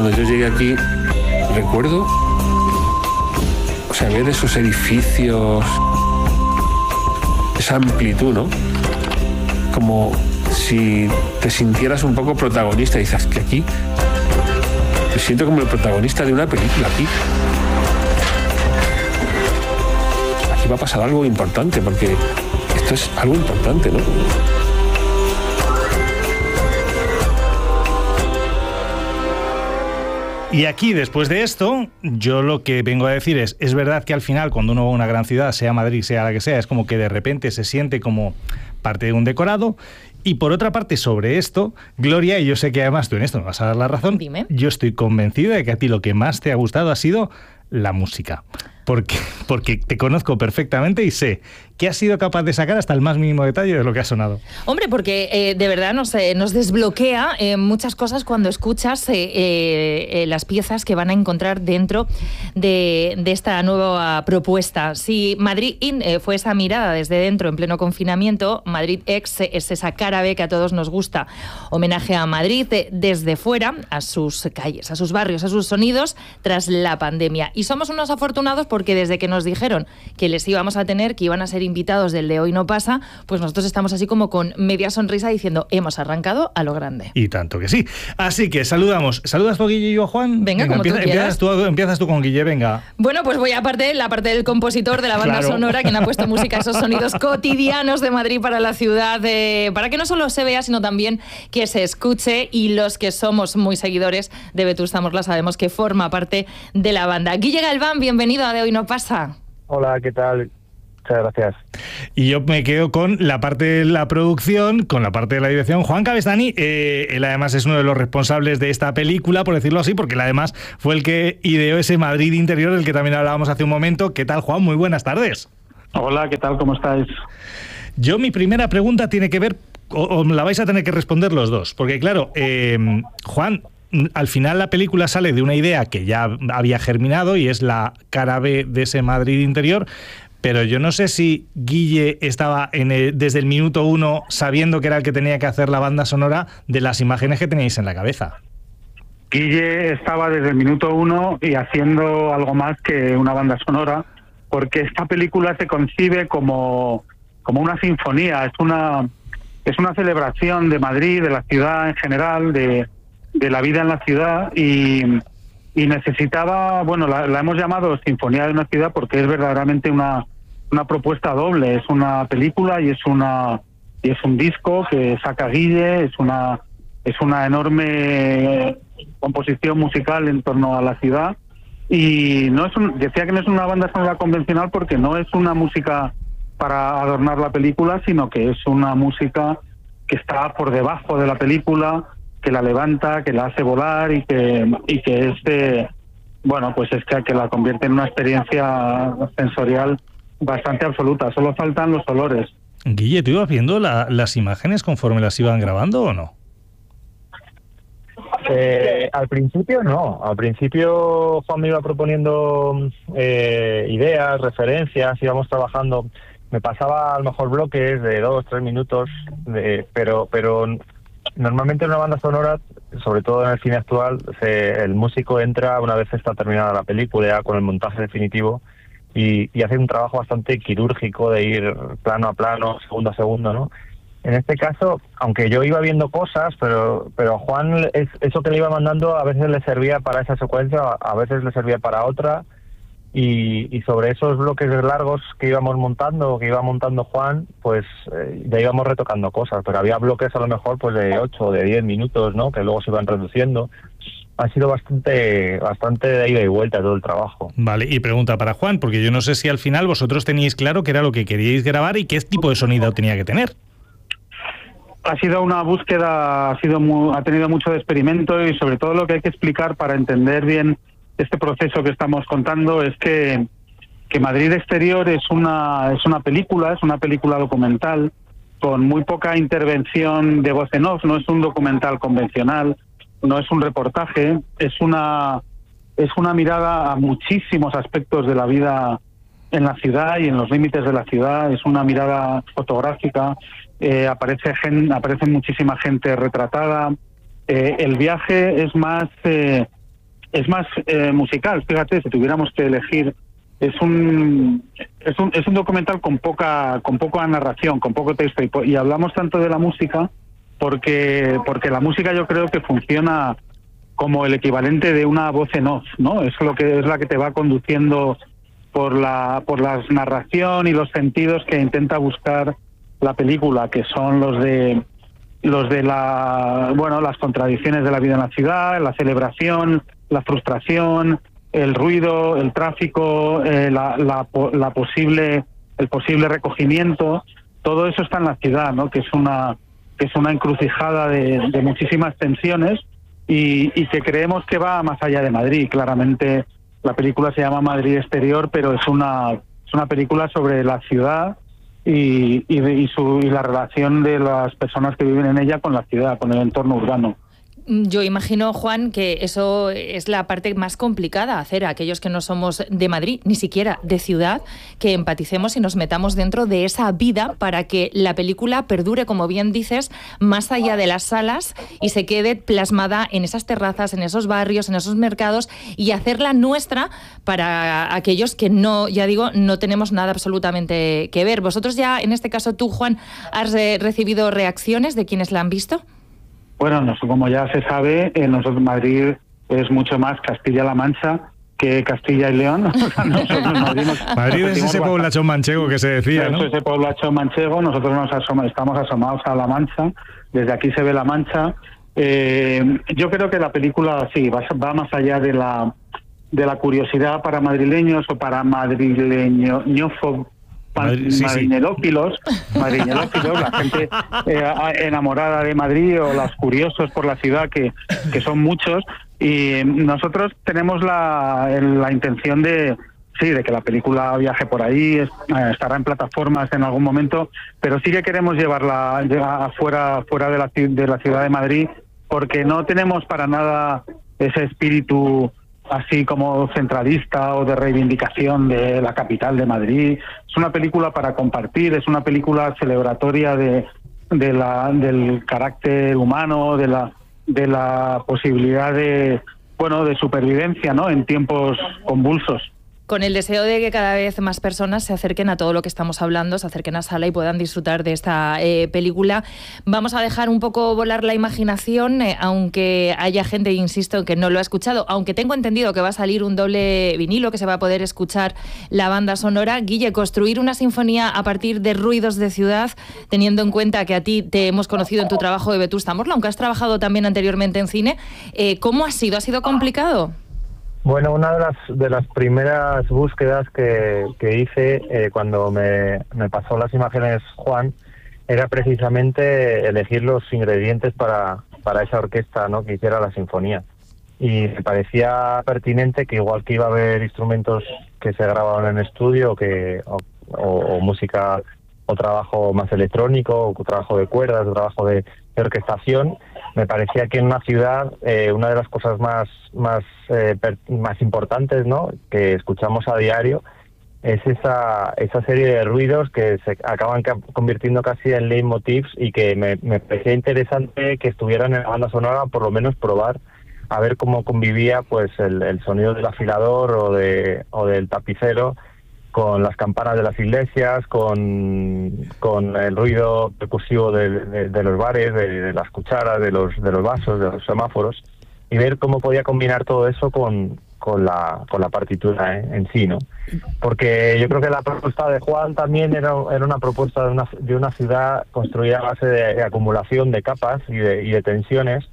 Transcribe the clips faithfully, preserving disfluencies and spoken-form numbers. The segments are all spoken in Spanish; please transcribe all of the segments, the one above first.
cuando yo llegué aquí, recuerdo, o sea, ver esos edificios, esa amplitud, ¿no? Como si te sintieras un poco protagonista y dices que aquí me siento como el protagonista de una película. Aquí aquí va a pasar algo importante, porque esto es algo importante, ¿no? Y aquí, después de esto, yo lo que vengo a decir es, es verdad que al final, cuando uno va a una gran ciudad, sea Madrid, sea la que sea, es como que de repente se siente como parte de un decorado. Y por otra parte, sobre esto, Gloria, y yo sé que además tú en esto me vas a dar la razón, Dime. Yo estoy convencida de que a ti lo que más te ha gustado ha sido la música. Porque, porque te conozco perfectamente y sé que has sido capaz de sacar hasta el más mínimo detalle de lo que ha sonado. Hombre, porque eh, de verdad nos, eh, nos desbloquea eh, muchas cosas cuando escuchas eh, eh, las piezas que van a encontrar dentro de, de esta nueva propuesta. Si Madrid In eh, fue esa mirada desde dentro en pleno confinamiento, Madrid Ex es esa cara B que a todos nos gusta. Homenaje a Madrid eh, desde fuera, a sus calles, a sus barrios, a sus sonidos tras la pandemia. Y somos unos afortunados porque desde que nos dijeron que les íbamos a tener, que iban a ser invitados del de Hoy No Pasa, pues nosotros estamos así como con media sonrisa diciendo, hemos arrancado a lo grande. Y tanto que sí. Así que saludamos. ¿Saludas tú, Guille, y yo a Juan? Venga, venga, como empieza, tú quieras. Empiezas tú, empiezas tú con Guille, venga. Bueno, pues voy a parte, la parte del compositor de la banda Claro. sonora, quien ha puesto música a esos sonidos cotidianos de Madrid para la ciudad, eh, para que no solo se vea, sino también que se escuche, y los que somos muy seguidores de Vetusta Morla sabemos que forma parte de la banda. Guille Galván, bienvenido a De Hoy No Pasa. Hola, ¿qué tal? Muchas gracias. Y yo me quedo con la parte de la producción, con la parte de la dirección. Juan Cabestany, eh, él además es uno de los responsables de esta película, por decirlo así, porque él además fue el que ideó ese Madrid interior del que también hablábamos hace un momento. ¿Qué tal, Juan? Muy buenas tardes. Hola, ¿qué tal? ¿Cómo estáis? Yo, mi primera pregunta tiene que ver, o, o la vais a tener que responder los dos, porque claro, eh, Juan, al final la película sale de una idea que ya había germinado y es la cara B de ese Madrid interior, pero yo no sé si Guille estaba en el, desde el minuto uno sabiendo que era el que tenía que hacer la banda sonora de las imágenes que teníais en la cabeza. Guille estaba desde el minuto uno y haciendo algo más que una banda sonora, porque esta película se concibe como, como una sinfonía, es una, es una celebración de Madrid, de la ciudad en general, de, de la vida en la ciudad, y, y necesitaba, bueno, la, la hemos llamado Sinfonía de una ciudad porque es verdaderamente una, una propuesta doble, es una película y es una y es un disco que saca Guille, es una es una enorme composición musical en torno a la ciudad, y no es un, decía que no es una banda sonora convencional porque no es una música para adornar la película, sino que es una música que está por debajo de la película, que la levanta, que la hace volar y que y que es de, bueno, pues es que, que la convierte en una experiencia sensorial bastante absoluta. Solo faltan los olores. Guille, ¿tú ibas viendo la, las imágenes conforme las iban grabando o no? Eh, al principio no, al principio Juan me iba proponiendo eh, ideas, referencias, íbamos trabajando, me pasaba a lo mejor bloques de dos, tres minutos, de, pero pero normalmente en una banda sonora, sobre todo en el cine actual, se, el músico entra una vez está terminada la película, ya con el montaje definitivo, y, y hace un trabajo bastante quirúrgico de ir plano a plano, segundo a segundo, ¿no? En este caso, aunque yo iba viendo cosas, pero pero a Juan es, eso que le iba mandando a veces le servía para esa secuencia, a veces le servía para otra, y, y sobre esos bloques largos que íbamos montando, que iba montando Juan, pues eh, ya íbamos retocando cosas, pero había bloques a lo mejor pues de ocho o de diez minutos, ¿no?, que luego se iban reduciendo. Ha sido bastante bastante de ida y vuelta todo el trabajo. Vale, y pregunta para Juan, porque yo no sé si al final vosotros teníais claro qué era lo que queríais grabar y qué tipo de sonido tenía que tener. Ha sido una búsqueda, ha sido muy, ha tenido mucho de experimento, y sobre todo lo que hay que explicar para entender bien este proceso que estamos contando es que, que Madrid Exterior es una, es una película, es una película documental con muy poca intervención de voz en off, no es un documental convencional, no es un reportaje, es una, es una mirada a muchísimos aspectos de la vida en la ciudad y en los límites de la ciudad, es una mirada fotográfica. Eh, aparece gen, aparece muchísima gente retratada. Eh, el viaje es más eh, es más eh, musical. Fíjate, si tuviéramos que elegir, es un es un es un documental con poca con poca narración, con poco texto, y, y hablamos tanto de la música porque porque la música yo creo que funciona como el equivalente de una voz en off, ¿no? Es lo que es la que te va conduciendo por la por la narración y los sentidos que intenta buscar la película, que son los de los de la bueno las contradicciones de la vida en la ciudad, la celebración, la frustración, el ruido, el tráfico, eh, la, la, la posible el posible recogimiento. Todo eso está en la ciudad, ¿no? Que es una que es una encrucijada de, de muchísimas tensiones y, y que creemos que va más allá de Madrid. Claramente la película se llama Madrid Exterior, pero es una es una película sobre la ciudad y, y, y, su, y la relación de las personas que viven en ella con la ciudad, con el entorno urbano. Yo imagino, Juan, que eso es la parte más complicada, hacer a aquellos que no somos de Madrid, ni siquiera de ciudad, que empaticemos y nos metamos dentro de esa vida para que la película perdure, como bien dices, más allá de las salas y se quede plasmada en esas terrazas, en esos barrios, en esos mercados, y hacerla nuestra para aquellos que no, ya digo, no tenemos nada absolutamente que ver. Vosotros ya, en este caso tú, Juan, ¿has eh, recibido reacciones de quienes la han visto? Bueno, no, como ya se sabe, eh, nosotros Madrid es mucho más Castilla-La Mancha que Castilla y León. O sea, nosotros Madrid, nos, Madrid es ese poblachón manchego que se decía, ¿no? Es ese poblachón manchego. Nosotros nos asoma, estamos asomados a La Mancha. Desde aquí se ve La Mancha. Eh, yo creo que la película sí va, va más allá de la de la curiosidad para madrileños o para madrileños Madrid, sí, madriñelófilos, sí. madriñelófilos, la gente eh, enamorada de Madrid o los curiosos por la ciudad, que, que son muchos, y nosotros tenemos la, la intención de, sí, de que la película viaje por ahí, es, eh, estará en plataformas en algún momento, pero sí que queremos llevarla afuera, fuera de la, de la ciudad de Madrid, porque no tenemos para nada ese espíritu así como centralista o de reivindicación de la capital de Madrid. Es una película para compartir, es una película celebratoria de, de la, del carácter humano, de la, de la posibilidad de, bueno, de supervivencia, ¿no?, en tiempos convulsos. Con el deseo de que cada vez más personas se acerquen a todo lo que estamos hablando, se acerquen a sala y puedan disfrutar de esta eh, película, vamos a dejar un poco volar la imaginación, eh, aunque haya gente, insisto, que no lo ha escuchado, aunque tengo entendido que va a salir un doble vinilo, que se va a poder escuchar la banda sonora. Guille, construir una sinfonía a partir de ruidos de ciudad, teniendo en cuenta que a ti te hemos conocido en tu trabajo de Vetusta Morla, aunque has trabajado también anteriormente en cine, eh, ¿cómo ha sido? ¿Ha sido complicado? Bueno, una de las de las primeras búsquedas que, que hice eh, cuando me, me pasó las imágenes Juan era precisamente elegir los ingredientes para, para esa orquesta, ¿no?, que hiciera la sinfonía. Y me parecía pertinente que, igual que iba a haber instrumentos que se grababan en estudio que, o, o, o música o trabajo más electrónico, o trabajo de cuerdas, o trabajo de, de orquestación, me parecía que en una ciudad eh, una de las cosas más más eh, per, más importantes, ¿no?, que escuchamos a diario es esa esa serie de ruidos que se acaban convirtiendo casi en leitmotivs, y que me, me parecía interesante que estuvieran en la banda sonora, por lo menos probar a ver cómo convivía pues el, el sonido del afilador o de o del tapicero con las campanas de las iglesias, con, con el ruido percusivo de, de, de los bares, de, de las cucharas, de los de los vasos, de los semáforos, y ver cómo podía combinar todo eso con, con la con la partitura en, en sí, ¿no? Porque yo creo que la propuesta de Juan también era, era una propuesta de una, de una ciudad construida a base de, de acumulación de capas y de, y de tensiones,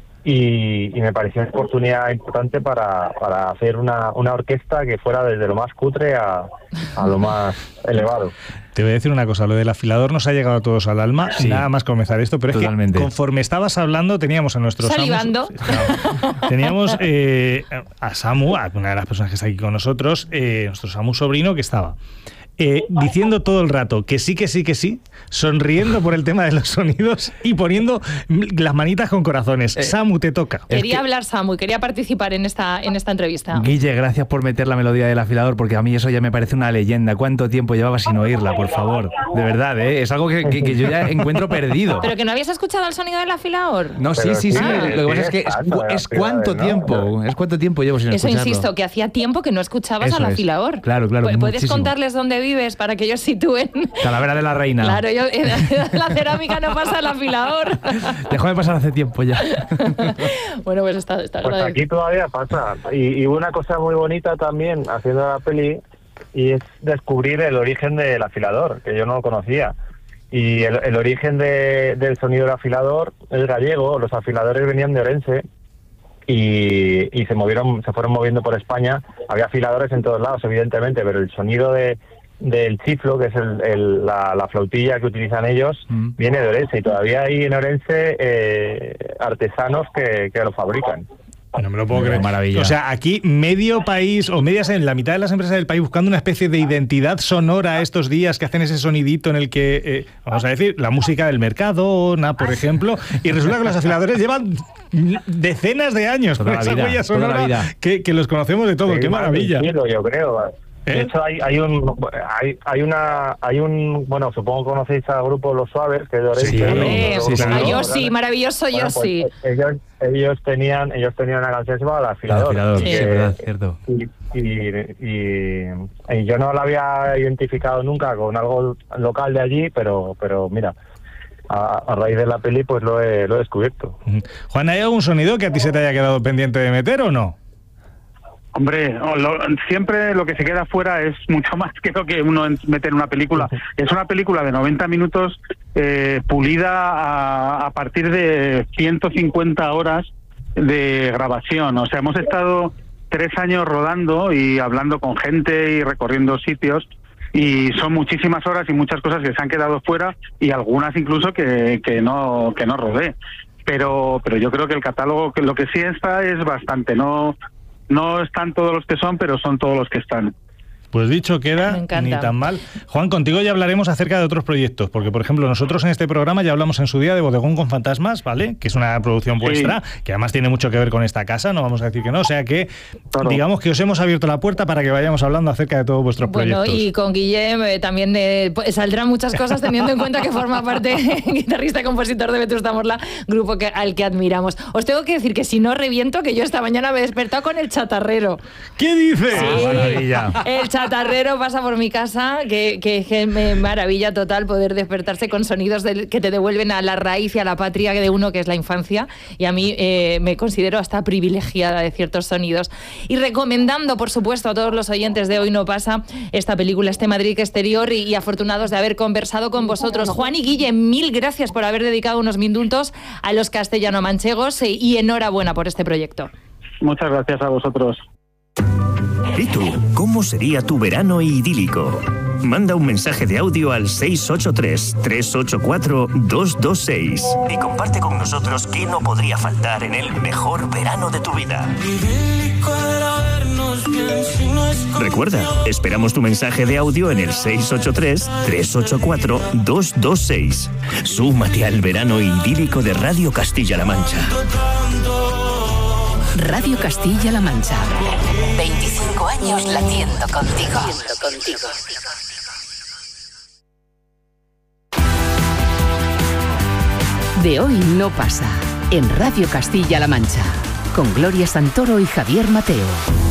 Y, y me pareció una oportunidad importante para, para hacer una, una orquesta que fuera desde lo más cutre a, a lo más elevado. Te voy a decir una cosa, lo del afilador nos ha llegado a todos al alma, sí, nada más comenzar esto, pero totalmente. Es que conforme estabas hablando teníamos a nuestros salivando. Amos, no, teníamos eh, a Samu, a una de las personas que está aquí con nosotros, eh, nuestro Samu sobrino, que estaba eh, diciendo todo el rato que sí, que sí, que sí, sonriendo por el tema de los sonidos y poniendo las manitas con corazones. Eh, Samu, te toca. Quería que... hablar Samu y quería participar en esta, en esta entrevista. Guille, gracias por meter la melodía del afilador, porque a mí eso ya me parece una leyenda. ¿Cuánto tiempo llevaba sin oírla, por favor? De verdad, ¿eh? Es algo que, que, que yo ya encuentro perdido. ¿Pero que no habías escuchado el sonido del afilador? No, sí, sí, sí. Ah. Lo que pasa es que es, es cuánto tiempo, es cuánto tiempo llevo sin eso escucharlo. Eso insisto, que hacía tiempo que no escuchabas eso al afilador. Es. Claro, claro. ¿Puedes muchísimo. contarles dónde vives para que ellos sitúen? Talavera de la Reina. Claro, yo, la cerámica no pasa al afilador. Dejó de pasar hace tiempo ya. Bueno, pues está, está Pues aquí todavía pasa. Y, y una cosa muy bonita también haciendo la peli y es descubrir el origen del afilador, que yo no lo conocía. Y el, el origen de, del sonido del afilador es gallego. Los afiladores venían de Orense y, y se movieron, se fueron moviendo por España. Había afiladores en todos lados, evidentemente, pero el sonido de del chiflo, que es el, el, la, la flautilla que utilizan ellos, mm. viene de Orense. Y todavía hay en Orense eh, artesanos que, que lo fabrican. No me lo puedo creer. Maravilla. O sea, aquí medio país, o medias en la mitad de las empresas del país, buscando una especie de identidad sonora estos días, que hacen ese sonidito en el que, eh, vamos a decir, la música del Mercadona, por ejemplo, y resulta que los afiladores llevan decenas de años toda con esa vida, huella sonora que, que los conocemos de todo. Sí, ¡qué maravilla! Siglo, yo creo. ¿Eh? De hecho, hay, hay un hay, hay una hay un bueno, supongo que conocéis al grupo Los Suaves, que es de Orense. Sí, eh, sí, sí, sí. Yo sí, maravilloso, bueno, yo pues, sí. Ellos, ellos tenían ellos tenían una canción llamada El Afilador. El afilador, sí, sí, que, verdad, cierto. Y, y, y, y yo no la había identificado nunca con algo local de allí, pero pero mira, a, a raíz de la peli pues lo he, lo he descubierto. Juan, ¿hay algún sonido que a ti se te haya quedado pendiente de meter o no? Hombre, lo, siempre lo que se queda fuera es mucho más que lo que uno mete en una película. Es una película de noventa minutos eh, pulida a, a partir de ciento cincuenta horas de grabación. O sea, hemos estado tres años rodando y hablando con gente y recorriendo sitios, y son muchísimas horas y muchas cosas que se han quedado fuera, y algunas incluso que, que no que no rodé. Pero pero yo creo que el catálogo, que lo que sí está es bastante. No No están todos los que son, pero son todos los que están. Pues dicho queda, ni tan mal. Juan, contigo ya hablaremos acerca de otros proyectos, porque, por ejemplo, nosotros en este programa ya hablamos en su día de Bodegón con Fantasmas, ¿vale? Que es una producción vuestra, sí, que además tiene mucho que ver con esta casa, no vamos a decir que no, o sea que, claro, digamos que os hemos abierto la puerta para que vayamos hablando acerca de todos vuestros bueno, proyectos. Bueno, y con Guillem eh, también eh, pues, saldrán muchas cosas, teniendo en cuenta que forma parte, guitarrista y compositor de Vetusta Morla, grupo que, al que admiramos. Os tengo que decir que si no reviento, que yo esta mañana me he despertado con el chatarrero. ¿Qué dices? Sí, ah, maravilla. El chatarrero pasa por mi casa, que, que, que me maravilla total poder despertarse con sonidos del, que te devuelven a la raíz y a la patria de uno, que es la infancia, y a mí eh, me considero hasta privilegiada de ciertos sonidos. Y recomendando, por supuesto, a todos los oyentes de Hoy No Pasa esta película, este Madrid Exterior, y, y afortunados de haber conversado con vosotros. Juan y Guille, mil gracias por haber dedicado unos minutos a los castellano-manchegos, eh, y enhorabuena por este proyecto. Muchas gracias a vosotros. ¿Y tú? ¿Cómo sería tu verano idílico? Manda un mensaje de audio al seis ocho tres, tres ocho cuatro, dos dos seis y comparte con nosotros qué no podría faltar en el mejor verano de tu vida. Recuerda, esperamos tu mensaje de audio en el seis ocho tres, tres ocho cuatro, dos dos seis. Súmate al verano idílico de Radio Castilla-La Mancha. Radio Castilla-La Mancha. veinticinco años latiendo contigo. contigo. De Hoy No Pasa, en Radio Castilla-La Mancha, con Gloria Santoro y Javier Mateo.